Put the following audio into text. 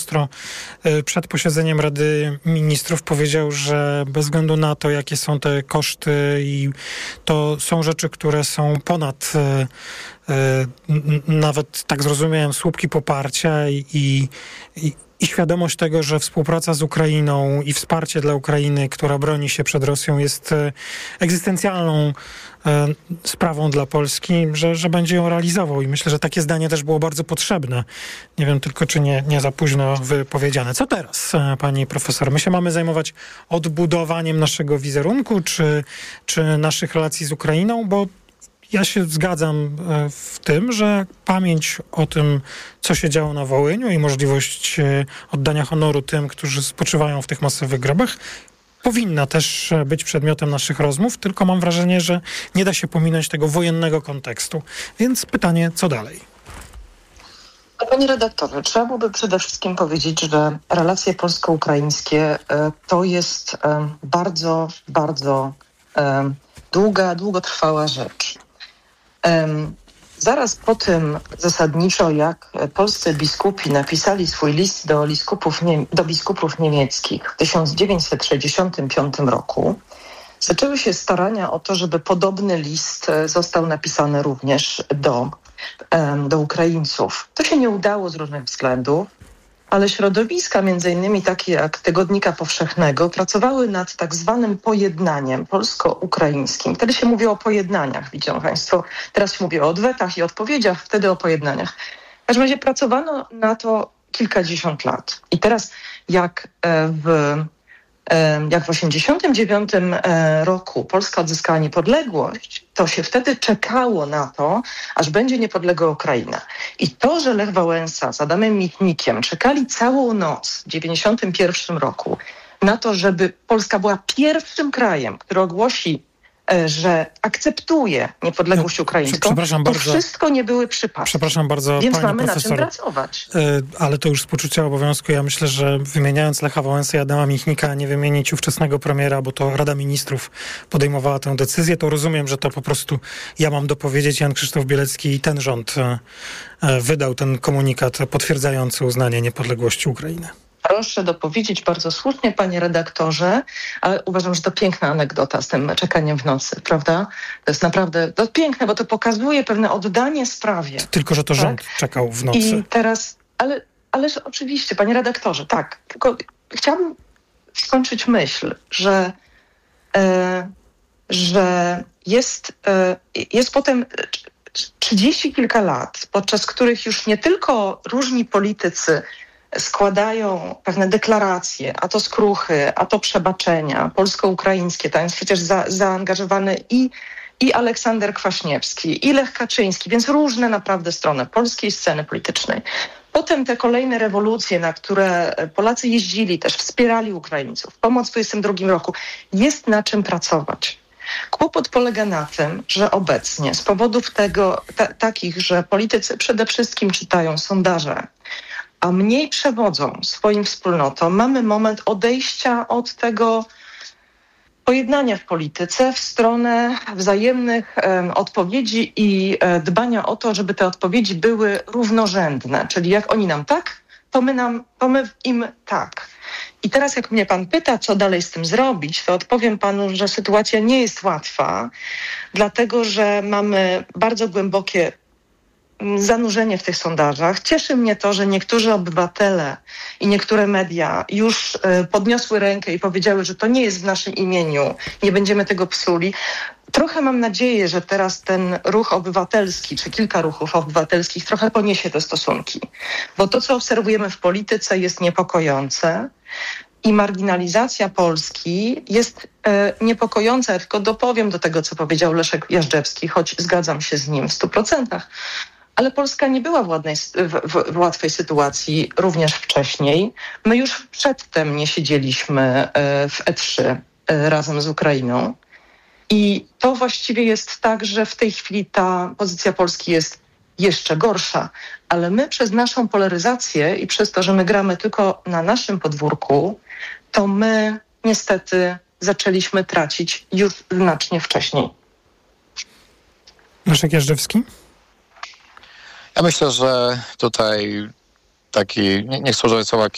ostro przed posiedzeniem Rady Ministrów. Powiedział, że bez względu na to, jakie są te koszty i to są rzeczy, które są ponad nawet, tak zrozumiałem, słupki poparcia i świadomość tego, że współpraca z Ukrainą i wsparcie dla Ukrainy, która broni się przed Rosją, jest egzystencjalną sprawą dla Polski, że będzie ją realizował. I myślę, że takie zdanie też było bardzo potrzebne. Nie wiem tylko, czy nie za późno wypowiedziane. Co teraz, pani profesor? My się mamy zajmować odbudowaniem naszego wizerunku, czy naszych relacji z Ukrainą? Bo ja się zgadzam w tym, że pamięć o tym, co się działo na Wołyniu i możliwość oddania honoru tym, którzy spoczywają w tych masowych grobach, powinna też być przedmiotem naszych rozmów, tylko mam wrażenie, że nie da się pominąć tego wojennego kontekstu. Więc pytanie, co dalej? Panie redaktorze, trzeba byłoby przede wszystkim powiedzieć, że relacje polsko-ukraińskie to jest bardzo, bardzo długotrwała rzecz. Zaraz po tym zasadniczo, jak polscy biskupi napisali swój list do biskupów niemieckich w 1965 roku, zaczęły się starania o to, żeby podobny list został napisany również do Ukraińców. To się nie udało z różnych względów, ale środowiska, między innymi takie jak Tygodnika Powszechnego, pracowały nad tak zwanym pojednaniem polsko-ukraińskim. Wtedy się mówi o pojednaniach, widzą Państwo. Teraz się mówi o odwetach i odpowiedziach, wtedy o pojednaniach. W każdym razie pracowano na to kilkadziesiąt lat. I teraz jak w 1989 roku Polska odzyskała niepodległość, to się wtedy czekało na to, aż będzie niepodległa Ukraina. I to, że Lech Wałęsa z Adamem Michnikiem czekali całą noc w 1991 roku na to, żeby Polska była pierwszym krajem, który ogłosi, że akceptuje niepodległość ukraińską, to wszystko nie były przypadki. Przepraszam bardzo, więc pani mamy profesor, na czym pracować. Ale to już z poczucia obowiązku. Ja myślę, że wymieniając Lecha Wałęsę i Adama Michnika, nie wymienić ówczesnego premiera, bo to Rada Ministrów podejmowała tę decyzję, to rozumiem, że to po prostu ja mam dopowiedzieć. Jan Krzysztof Bielecki i ten rząd wydał ten komunikat potwierdzający uznanie niepodległości Ukrainy. Proszę dopowiedzieć, bardzo słusznie, panie redaktorze, ale uważam, że to piękna anegdota z tym czekaniem w nocy, prawda? To jest naprawdę piękne, bo to pokazuje pewne oddanie sprawie. Tylko, że to rząd czekał w nocy. I teraz, ale oczywiście, panie redaktorze, tak, tylko chciałabym skończyć myśl, że jest potem 30 kilka lat, podczas których już nie tylko różni politycy składają pewne deklaracje, a to skruchy, a to przebaczenia polsko-ukraińskie. Tam jest przecież zaangażowany i Aleksander Kwaśniewski, i Lech Kaczyński, więc różne naprawdę strony polskiej sceny politycznej. Potem te kolejne rewolucje, na które Polacy jeździli, też wspierali Ukraińców. Pomoc w 2022 roku. Jest na czym pracować. Kłopot polega na tym, że obecnie z powodów takich, że politycy przede wszystkim czytają sondaże, a mniej przewodzą swoim wspólnotom, mamy moment odejścia od tego pojednania w polityce w stronę wzajemnych odpowiedzi i dbania o to, żeby te odpowiedzi były równorzędne. Czyli jak oni nam tak, to my im tak. I teraz jak mnie pan pyta, co dalej z tym zrobić, to odpowiem panu, że sytuacja nie jest łatwa, dlatego że mamy bardzo głębokie zanurzenie w tych sondażach. Cieszy mnie to, że niektórzy obywatele i niektóre media już podniosły rękę i powiedziały, że to nie jest w naszym imieniu, nie będziemy tego psuli. Trochę mam nadzieję, że teraz ten ruch obywatelski, czy kilka ruchów obywatelskich trochę poniesie te stosunki. Bo to, co obserwujemy w polityce, jest niepokojące i marginalizacja Polski jest niepokojąca. Ja tylko dopowiem do tego, co powiedział Leszek Jażdżewski, choć zgadzam się z nim w 100%. Ale Polska nie była w łatwej sytuacji również wcześniej. My już przedtem nie siedzieliśmy w E3 razem z Ukrainą. I to właściwie jest tak, że w tej chwili ta pozycja Polski jest jeszcze gorsza. Ale my przez naszą polaryzację i przez to, że my gramy tylko na naszym podwórku, to my niestety zaczęliśmy tracić już znacznie wcześniej. Leszek Jażdżewski? Ja myślę, że tutaj taki, nie chcę używać słowa